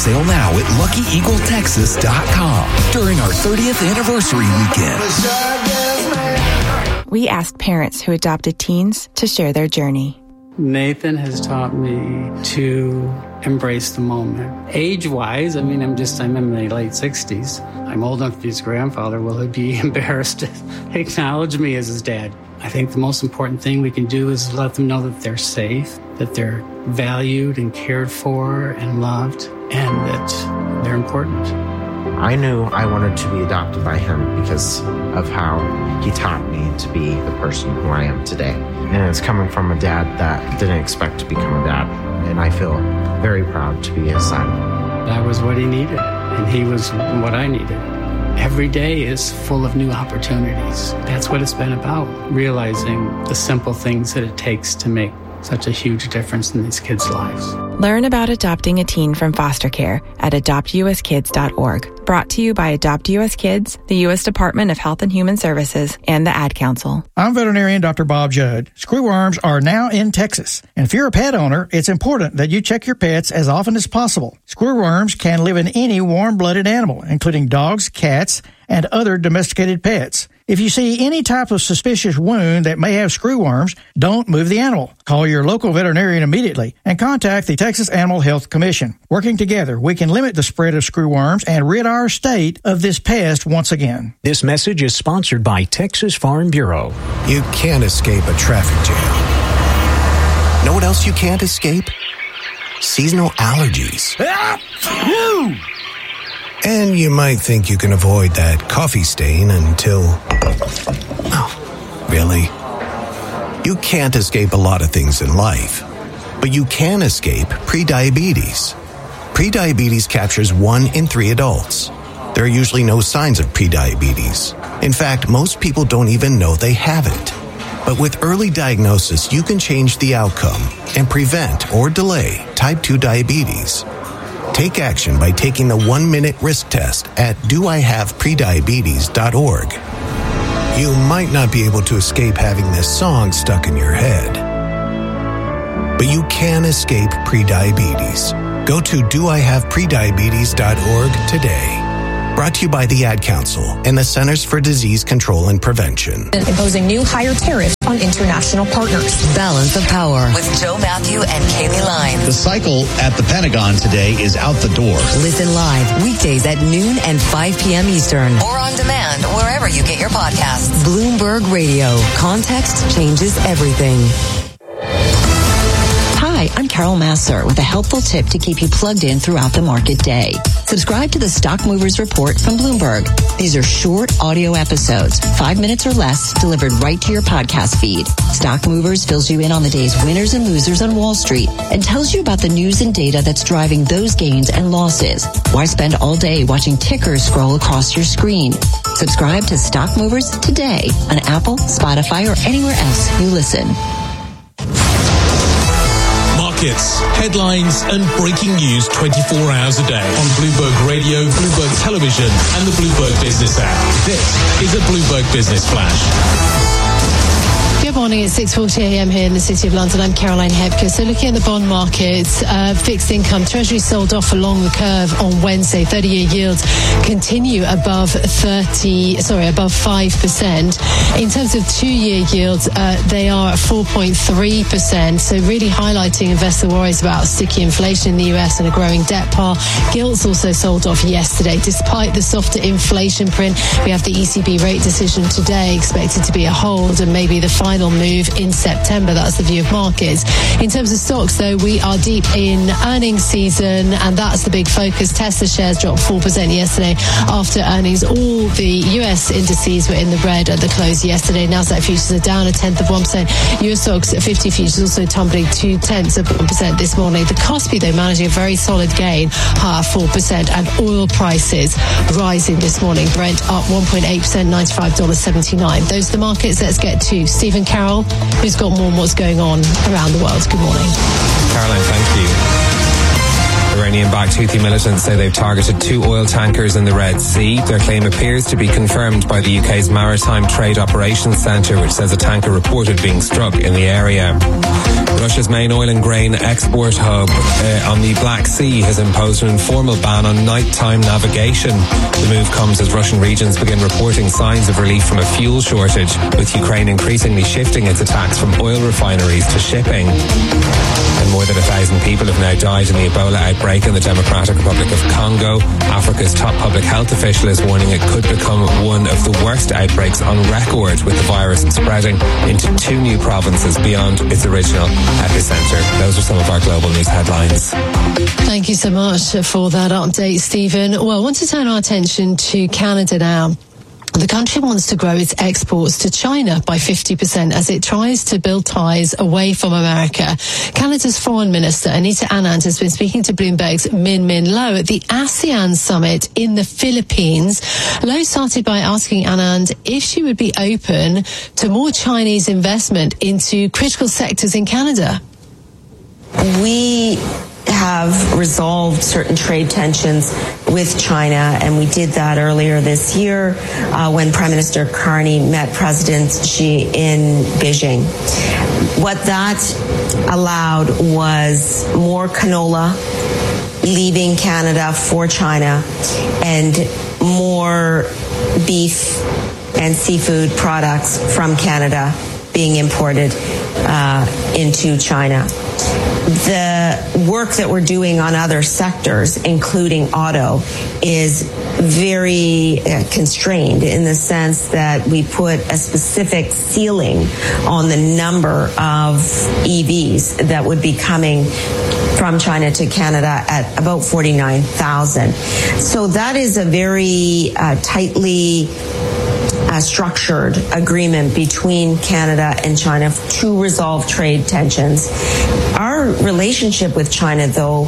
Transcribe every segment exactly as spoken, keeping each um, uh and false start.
sale now at lucky eagle texas dot com during our thirtieth anniversary weekend. We asked parents who adopted teens to share their journey. Nathan has taught me to embrace the moment. Age-wise, I mean, I'm just, I'm in my late sixties. I'm old enough to be his grandfather. Will he be embarrassed to acknowledge me as his dad? I think the most important thing we can do is let them know that they're safe, that they're valued and cared for and loved, and that they're important. I knew I wanted to be adopted by him because of how he taught me to be the person who I am today. And it's coming from a dad that didn't expect to become a dad. And I feel very proud to be his son. That was what he needed, and he was what I needed. Every day is full of new opportunities. That's what it's been about, realizing the simple things that it takes to make such a huge difference in these kids' lives. Learn about adopting a teen from foster care at adopt u s kids dot org. Brought to you by Adopt U S Kids, the U S Department of Health and Human Services, and the Ad Council. I'm veterinarian Doctor Bob Judd. Screwworms are now in Texas. And if you're a pet owner, it's important that you check your pets as often as possible. Screwworms can live in any warm-blooded animal, including dogs, cats, and other domesticated pets. If you see any type of suspicious wound that may have screwworms, don't move the animal. Call your local veterinarian immediately and contact the Texas Animal Health Commission. Working together, we can limit the spread of screwworms and rid our state of this pest once again. This message is sponsored by Texas Farm Bureau. You can't escape a traffic jam. Know what else you can't escape? Seasonal allergies. And you might think you can avoid that coffee stain until... Oh, really? You can't escape a lot of things in life, but you can escape prediabetes. Prediabetes captures one in three adults. There are usually no signs of prediabetes. In fact, most people don't even know they have it. But with early diagnosis, you can change the outcome and prevent or delay type two diabetes. Take action by taking the one-minute risk test at do I have prediabetes dot org. You might not be able to escape having this song stuck in your head, but you can escape prediabetes. Go to do I have prediabetes dot org today. Brought to you by the Ad Council and the Centers for Disease Control and Prevention. Imposing new higher tariffs on international partners. Balance of Power with Joe Matthew and Kaylee Lyons. The cycle at the Pentagon today is out the door. Listen live weekdays at noon and five p.m. Eastern. Or on demand wherever you get your podcasts. Bloomberg Radio. Context changes everything. Hi, I'm Carol Masser with a helpful tip to keep you plugged in throughout the market day. Subscribe to the Stock Movers Report from Bloomberg. These are short audio episodes, five minutes or less, delivered right to your podcast feed. Stock Movers fills you in on the day's winners and losers on Wall Street and tells you about the news and data that's driving those gains and losses. Why spend all day watching tickers scroll across your screen? Subscribe to Stock Movers today on Apple, Spotify, or anywhere else you listen. Markets, headlines, and breaking news twenty-four hours a day on Bloomberg Radio, Bloomberg Television, and the Bloomberg Business app. This is a Bloomberg Business Flash. Good morning. It's six forty a.m. here in the City of London. I'm Caroline Hepker. So looking at the bond markets, uh, fixed income, Treasury sold off along the curve on Wednesday. thirty-year yields continue above thirty, sorry, above five percent. In terms of two-year yields, uh, they are at four point three percent. So really highlighting investor worries about sticky inflation in the U S and a growing debt pile. Gilts also sold off yesterday. Despite the softer inflation print, we have the E C B rate decision today expected to be a hold and maybe the final move in September. That's the view of markets. In terms of stocks, though, we are deep in earnings season, and that's the big focus. Tesla shares dropped four percent yesterday after earnings. All the U S indices were in the red at the close yesterday. Nasdaq futures are down a tenth of one percent. U S stocks fifty futures also tumbling two tenths of one percent this morning. The Kospi, though, managing a very solid gain, higher four percent, and oil prices rising this morning. Brent up one point eight percent, ninety-five dollars and seventy-nine cents. Those are the markets. Let's get to Stephen Carroll, who's got more on what's going on around the world. Good morning. Caroline, thank you. A very Iranian-backed Houthi militants say they've targeted two oil tankers in the Red Sea. Their claim appears to be confirmed by the U K's Maritime Trade Operations Centre, which says a tanker reported being struck in the area. Russia's main oil and grain export hub uh, on the Black Sea has imposed an informal ban on nighttime navigation. The move comes as Russian regions begin reporting signs of relief from a fuel shortage, with Ukraine increasingly shifting its attacks from oil refineries to shipping. And more than a thousand people have now died in the Ebola outbreak in the Democratic Republic of Congo. Africa's top public health official is warning it could become one of the worst outbreaks on record, with the virus spreading into two new provinces beyond its original epicenter. Those are some of our global news headlines. Thank you so much for that update, Stephen. Well, I want to turn our attention to Canada now. The country wants to grow its exports to China by fifty percent as it tries to build ties away from America. Canada's Foreign Minister, Anita Anand, has been speaking to Bloomberg's Min Min Low at the ASEAN Summit in the Philippines. Low started by asking Anand if she would be open to more Chinese investment into critical sectors in Canada. We have resolved certain trade tensions with China, and we did that earlier this year uh, when Prime Minister Carney met President Xi in Beijing. What that allowed was more canola leaving Canada for China and more beef and seafood products from Canada being imported uh, into China. The work that we're doing on other sectors, including auto, is very uh, constrained in the sense that we put a specific ceiling on the number of E Vs that would be coming from China to Canada at about forty-nine thousand. So that is a very uh, tightly Uh, structured agreement between Canada and China to resolve trade tensions. Our relationship with China, though,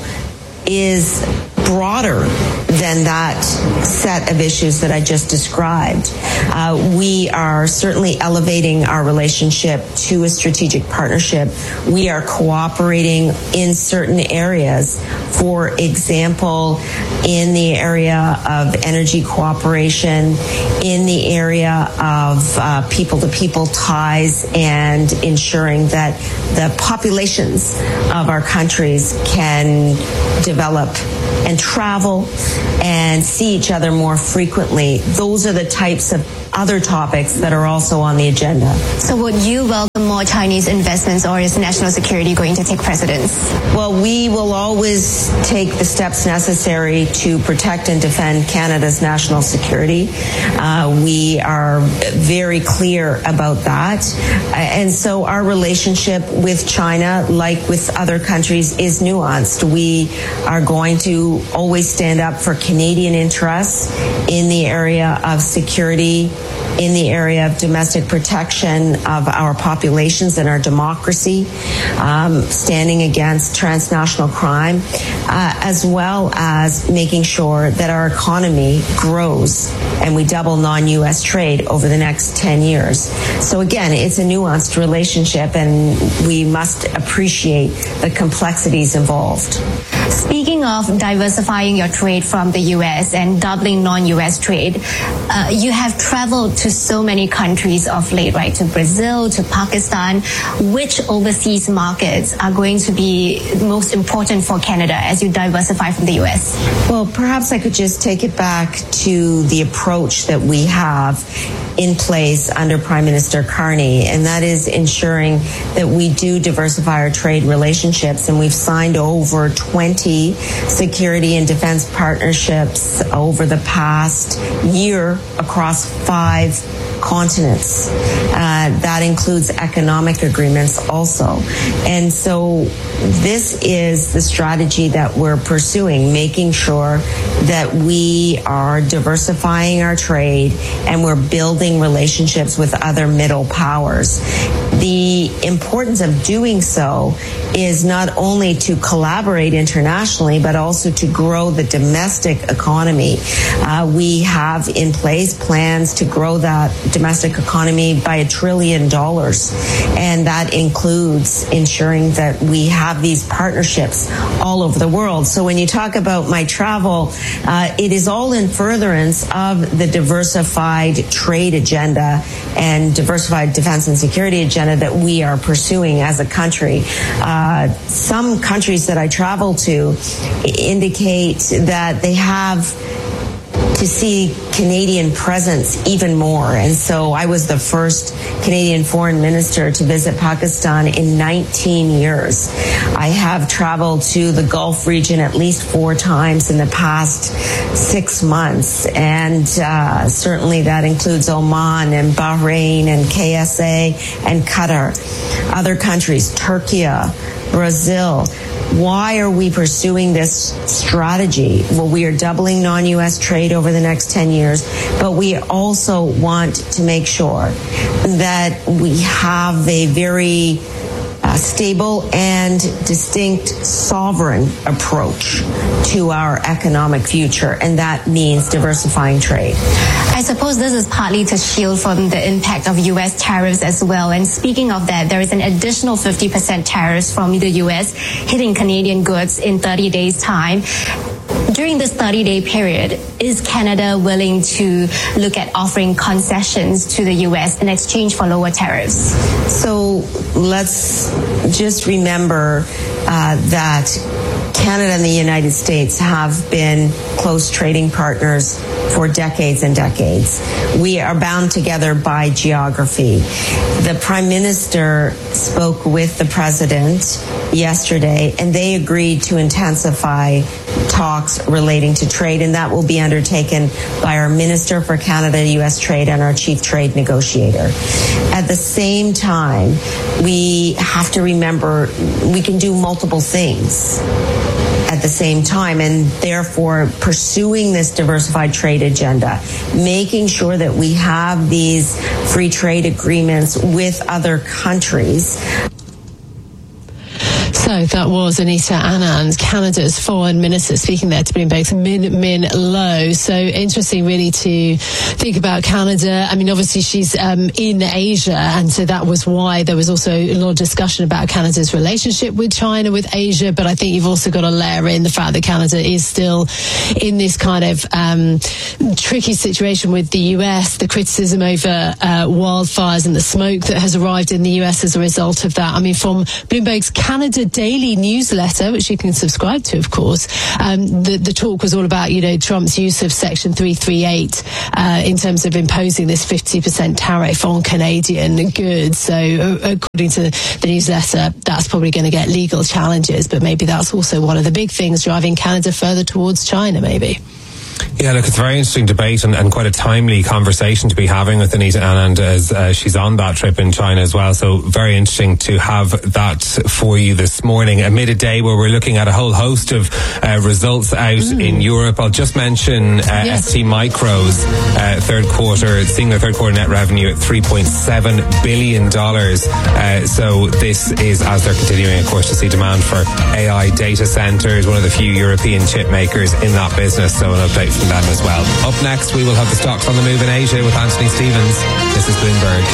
is broader than that set of issues that I just described. Uh, we are certainly elevating our relationship to a strategic partnership. We are cooperating in certain areas. For example, in the area of energy cooperation, in the area of uh, people-to-people ties, and ensuring that the populations of our countries can develop and travel and see each other more frequently. Those are the types of other topics that are also on the agenda. So would you welcome more Chinese investments, or is national security going to take precedence? Well, we will always take the steps necessary to protect and defend Canada's national security. Uh, we are very clear about that. And so our relationship with China, like with other countries, is nuanced. We are going to always stand up for Canadian interests in the area of security, in the area of domestic protection of our populations and our democracy, um, standing against transnational crime, uh, as well as making sure that our economy grows and we double non-U S trade over the next ten years. So again, it's a nuanced relationship, and we must appreciate the complexities involved. Speaking of diversifying your trade from the U S and doubling non-U S trade, uh, you have traveled to so many countries of late, right? To Brazil, to Pakistan. Which overseas markets are going to be most important for Canada as you diversify from the U S? Well, perhaps I could just take it back to the approach that we have in place under Prime Minister Carney, and that is ensuring that we do diversify our trade relationships. And we've signed over twenty security and defense partnerships over the past year across five continents. Uh, that includes economic agreements also. And so this is the strategy that we're pursuing, making sure that we are diversifying our trade and we're building relationships with other middle powers. The importance of doing so is not only to collaborate internationally, but also to grow the domestic economy. Uh, we have in place plans to grow that domestic economy by a trillion dollars. And that includes ensuring that we have these partnerships all over the world. So when you talk about my travel, uh, it is all in furtherance of the diversified trade agenda and diversified defense and security agenda that we are pursuing as a country. Uh, some countries that I travel to indicate that they have to see Canadian presence even more. And so I was the first Canadian foreign minister to visit Pakistan in nineteen years. I have traveled to the Gulf region at least four times in the past six months. And uh, certainly that includes Oman and Bahrain and K S A and Qatar. Other countries, Turkey, Brazil. Why are we pursuing this strategy? Well, we are doubling non-U S trade over the next ten years, but we also want to make sure that we have a very uh, stable and distinct sovereign approach to our economic future, and that means diversifying trade. I suppose this is partly to shield from the impact of U S tariffs as well. And speaking of that, there is an additional fifty percent tariffs from the U S hitting Canadian goods in thirty days' time. During this thirty-day period, is Canada willing to look at offering concessions to the U S in exchange for lower tariffs? So let's just remember uh, that Canada and the United States have been close trading partners for decades and decades. We are bound together by geography. The Prime Minister spoke with the President yesterday, and they agreed to intensify talks relating to trade, and that will be undertaken by our Minister for Canada U S Trade and our Chief Trade Negotiator. At the same time, we have to remember we can do multiple things at the same time, and therefore pursuing this diversified trade agenda, making sure that we have these free trade agreements with other countries. So that was Anita Anand, Canada's foreign minister, speaking there to Bloomberg's Min Min Low. So interesting, really, to think about Canada. I mean, obviously she's um, in Asia, and so that was why there was also a lot of discussion about Canada's relationship with China, with Asia. But I think you've also got to layer in the fact that Canada is still in this kind of um, tricky situation with the U S, the criticism over uh, wildfires and the smoke that has arrived in the U S as a result of that. I mean, from Bloomberg's Canada Daily newsletter, which you can subscribe to, of course, um, the, the talk was all about, you know, Trump's use of Section three thirty-eight uh, in terms of imposing this fifty percent tariff on Canadian goods. So uh, according to the newsletter, that's probably going to get legal challenges, but maybe that's also one of the big things driving Canada further towards China, maybe. Yeah, look, it's a very interesting debate and, and quite a timely conversation to be having with Anita Anand as uh, she's on that trip in China as well. So very interesting to have that for you this morning amid a day where we're looking at a whole host of uh, results out mm. in Europe. I'll just mention uh, yes. S T Micro's uh, third quarter, seeing their third quarter net revenue at three point seven billion dollars. Uh, so this is as they're continuing, of course, to see demand for A I data centers, one of the few European chip makers in that business. So an update from them as well. Up next, we will have the stocks on the move in Asia with Anthony Stevens. This is Bloomberg.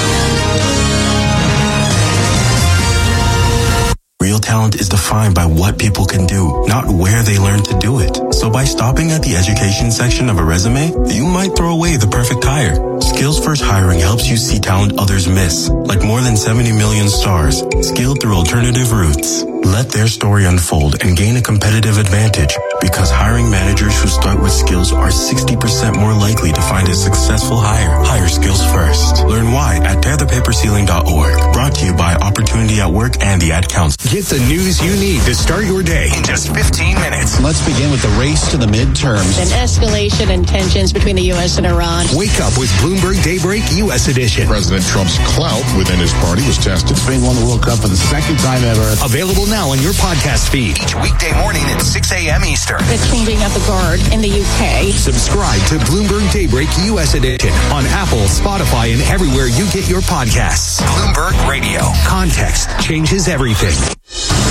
Real talent is defined by what people can do, not where they learn to do it. So by stopping at the education section of a resume, you might throw away the perfect hire. Skills First Hiring helps you see talent others miss, like more than seventy million stars, skilled through alternative routes. Let their story unfold and gain a competitive advantage, because hiring managers who start with skills are sixty percent more likely to find a successful hire. Hire skills first. Learn why at tear the paper ceiling dot org. Brought to you by Opportunity at Work and the Ad Council. Get the news you need to start your day in just fifteen minutes. Let's begin with the race to the midterms. An escalation in tensions between the U S and Iran. Wake up with Bloomberg Daybreak U S Edition. President Trump's clout within his party was tested. Spain won the World Cup for the second time ever. Available now on your podcast feed each weekday morning at six a.m. Eastern. The changing of the guard in the U K. Subscribe to Bloomberg Daybreak U S Edition on Apple, Spotify, and everywhere you get your podcasts. Bloomberg Radio. Context changes everything.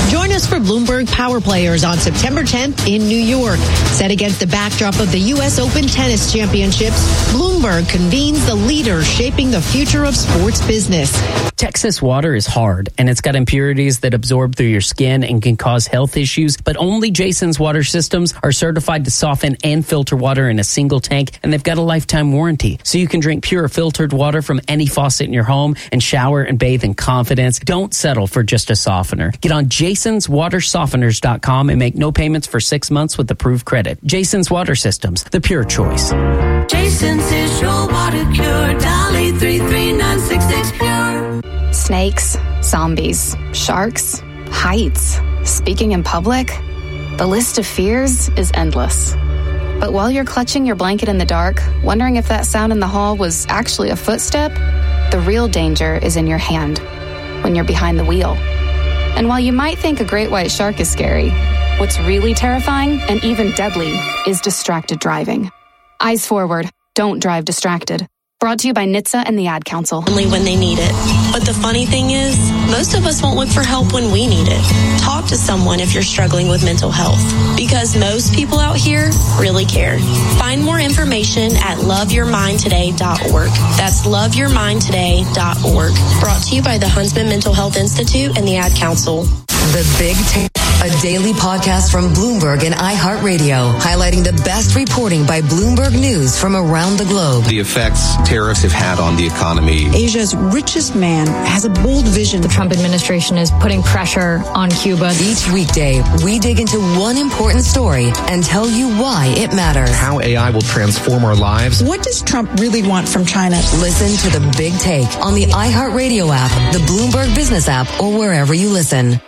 Join us for Bloomberg Power Players on September tenth in New York. Set against the backdrop of the U S Open Tennis Championships, Bloomberg convenes the leaders shaping the future of sports business. Texas water is hard, and it's got impurities that absorb through your skin and can cause health issues, but only Jason's water systems are certified to soften and filter water in a single tank, and they've got a lifetime warranty. So you can drink pure filtered water from any faucet in your home and shower and bathe in confidence. Don't settle for just a softener. Get on jasons water softeners dot com and make no payments for six months with approved credit. Jason's Water Systems, the pure choice. Jason's is your water cure. Dial eight three three nine six six pure. Snakes, zombies, sharks, heights, speaking in public. The list of fears is endless. But while you're clutching your blanket in the dark, wondering if that sound in the hall was actually a footstep, the real danger is in your hand, when you're behind the wheel. And while you might think a great white shark is scary, what's really terrifying and even deadly is distracted driving. Eyes forward, don't drive distracted. Brought to you by N H T S A and the Ad Council. Only when they need it. But the funny thing is, most of us won't look for help when we need it. Talk to someone if you're struggling with mental health, because most people out here really care. Find more information at love your mind today dot org. That's love your mind today dot org. Brought to you by the Huntsman Mental Health Institute and the Ad Council. The Big Take, a daily podcast from Bloomberg and iHeartRadio, highlighting the best reporting by Bloomberg News from around the globe. The effects tariffs have had on the economy. Asia's richest man has a bold vision. The Trump administration is putting pressure on Cuba. Each weekday, we dig into one important story and tell you why it matters. How A I will transform our lives. What does Trump really want from China? Listen to The Big Take on the iHeartRadio app, the Bloomberg Business app, or wherever you listen.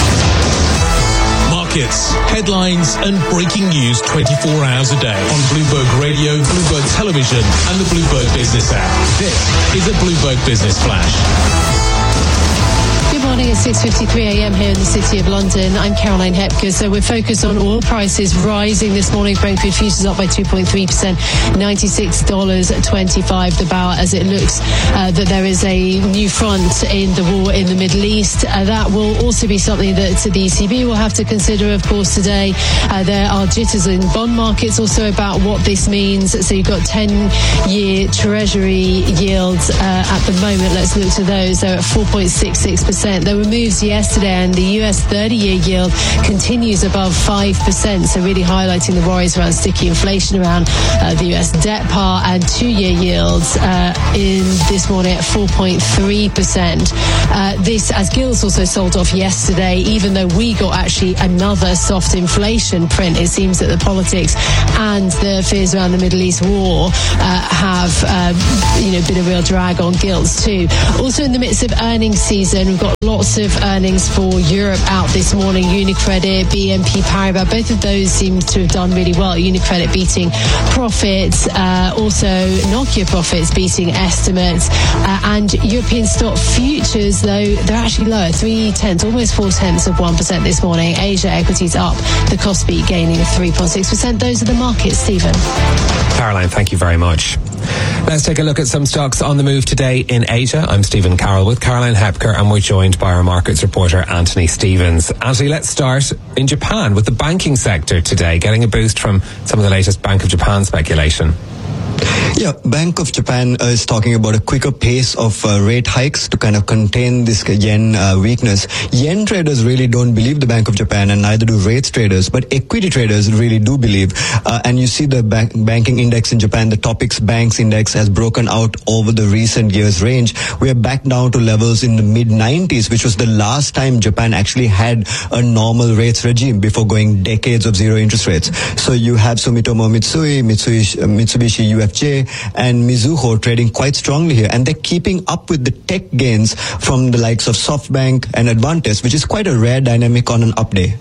Markets, headlines, and breaking news twenty-four hours a day on Bloomberg Radio, Bloomberg Television, and the Bloomberg Business app. This is a Bloomberg Business Flash. Good morning, it's six fifty-three a.m. here in the City of London. I'm Caroline Hepker. So we're focused on oil prices rising this morning. Brent crude futures up by two point three percent, ninety-six dollars and twenty-five cents the barrel, as it looks uh, that there is a new front in the war in the Middle East. Uh, that will also be something that the E C B will have to consider, of course, today. Uh, there are jitters in bond markets also about what this means. So you've got ten-year Treasury yields uh, at the moment. Let's look to those. They're at four point six six percent. There were moves yesterday, and the U S thirty-year yield continues above five percent, so really highlighting the worries around sticky inflation around uh, the U S debt par, and two-year yields uh, in this morning at four point three percent. Uh, this, as Gilts also sold off yesterday, even though we got actually another soft inflation print. It seems that the politics and the fears around the Middle East war uh, have uh, you know, been a real drag on Gilts too. Also in the midst of earnings season, we've got lots of earnings for Europe out this morning. UniCredit, B N P Paribas, both of those seem to have done really well. UniCredit beating profits, uh, also Nokia profits beating estimates, uh, and European stock futures, though, they're actually lower, three tenths, almost four tenths of one percent this morning. Asia equities up, the Kospi gaining three point six percent. Those are the markets, Stephen. Caroline, thank you very much. Let's take a look at some stocks on the move today in Asia. I'm Stephen Carroll with Caroline Hepker, and we're joined by our markets reporter, Anthony Stevens. Anthony, let's start in Japan with the banking sector today, getting a boost from some of the latest Bank of Japan speculation. Yeah, Bank of Japan uh, is talking about a quicker pace of uh, rate hikes to kind of contain this yen uh, weakness. Yen traders really don't believe the Bank of Japan, and neither do rates traders, but equity traders really do believe. Uh, and you see the bank- banking index in Japan, the Topix Banks Index, has broken out over the recent years' range. We are back down to levels in the mid nineties, which was the last time Japan actually had a normal rates regime before going decades of zero interest rates. So you have Sumitomo Mitsui, Mitsubishi, uh, Mitsubishi U F J, and Mizuho trading quite strongly here, and they're keeping up with the tech gains from the likes of SoftBank and Advantis, which is quite a rare dynamic on an up day.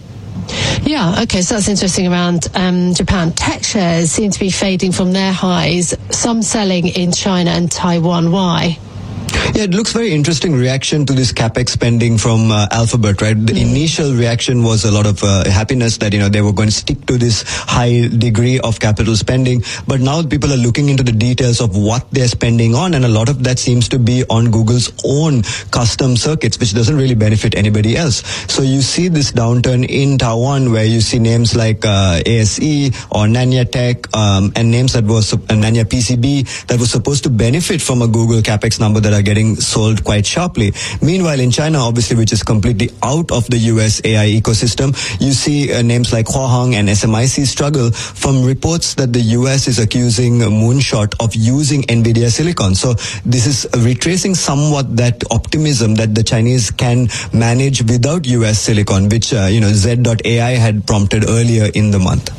Yeah, okay, so that's interesting around um, Japan. Tech shares seem to be fading from their highs, some selling in China and Taiwan. Why? Yeah, it looks very interesting reaction to this capex spending from uh, Alphabet, right? The mm. initial reaction was a lot of uh, happiness that, you know, they were going to stick to this high degree of capital spending. But now people are looking into the details of what they're spending on, and a lot of that seems to be on Google's own custom circuits, which doesn't really benefit anybody else. So you see this downturn in Taiwan where you see names like uh, A S E or Nanya Tech um, and names that was uh, Nanya P C B that was supposed to benefit from a Google capex number that are getting sold quite sharply. Meanwhile, in China, obviously, which is completely out of the U S A I ecosystem, you see uh, names like Huaheng and S M I C struggle from reports that the U S is accusing Moonshot of using NVIDIA silicon. So this is retracing somewhat that optimism that the Chinese can manage without U S silicon, which, uh, you know, Z dot A I had prompted earlier in the month.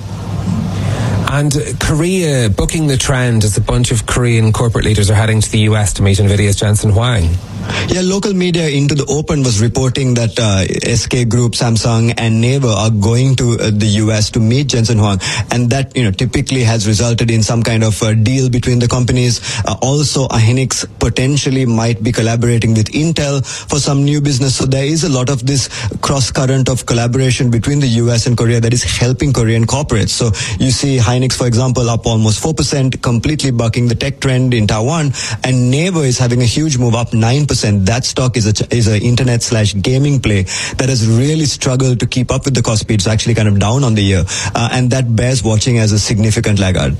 And Korea booking the trend as a bunch of Korean corporate leaders are heading to the U S to meet NVIDIA's Jensen Huang. Yeah, local media Into the Open was reporting that uh, S K Group, Samsung and Naver are going to uh, the U S to meet Jensen Huang, and that, you know, typically has resulted in some kind of uh, deal between the companies. Uh, also, Hynix potentially might be collaborating with Intel for some new business. So there is a lot of this cross current of collaboration between the U S and Korea that is helping Korean corporates. So you see Hynix, for example, up almost four percent, completely bucking the tech trend in Taiwan, and Naver is having a huge move, up nine percent. That stock is a is a internet slash gaming play that has really struggled to keep up with the Kospi. It's actually kind of down on the year, uh, and that bears watching as a significant laggard.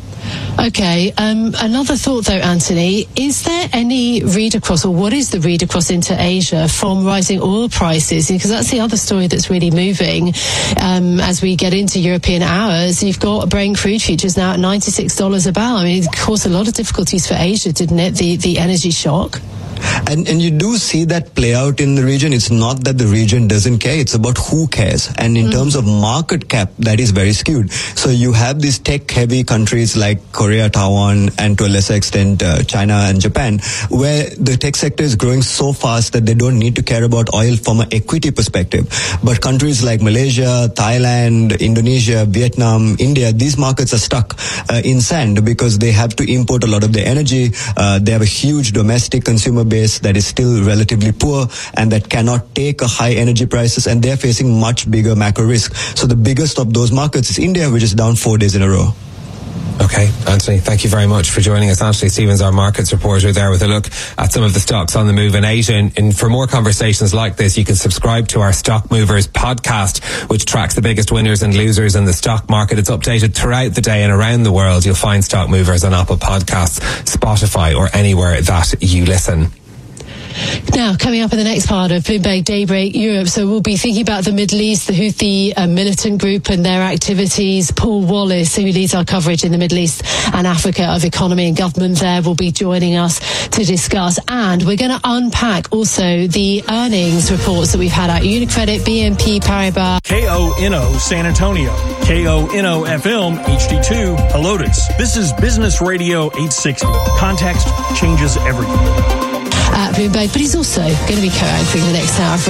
Okay, um, another thought though, Anthony, is there any read across, or what is the read across into Asia from rising oil prices? Because that's the other story that's really moving um, as we get into European hours. You've got Brent crude futures now at ninety-six dollars a barrel. I mean, it caused a lot of difficulties for Asia, didn't it? The the energy shock. And and you do see that play out in the region. It's not that the region doesn't care. It's about who cares. And in mm. terms of market cap, that is very skewed. So you have these tech-heavy countries like Korea, Taiwan, and to a lesser extent uh, China and Japan, where the tech sector is growing so fast that they don't need to care about oil from an equity perspective. But countries like Malaysia, Thailand, Indonesia, Vietnam, India, these markets are stuck uh, in sand because they have to import a lot of their energy. Uh, they have a huge domestic consumer base that is still relatively poor and that cannot take a high energy prices, and they're facing much bigger macro risk. So the biggest of those markets is India, which is down four days in a row. Okay, Anthony, thank you very much for joining us. Anthony Stevens, our markets reporter, there with a look at some of the stocks on the move in Asia. And, and for more conversations like this, you can subscribe to our Stock Movers podcast, which tracks the biggest winners and losers in the stock market. It's updated throughout the day and around the world. You'll find Stock Movers on Apple Podcasts, Spotify, or anywhere that you listen. Now, coming up in the next part of Bloomberg Daybreak Europe, so we'll be thinking about the Middle East, the Houthi uh, militant group and their activities. Paul Wallace, who leads our coverage in the Middle East and Africa of economy and government there, will be joining us to discuss. And we're going to unpack also the earnings reports that we've had at UniCredit, B N P Paribas. K O N O San Antonio, K O N O F M H D two Helotes. This is Business Radio eight sixty. Context changes everything. At Bloomberg, but he's also going to be co-anchoring the next hour of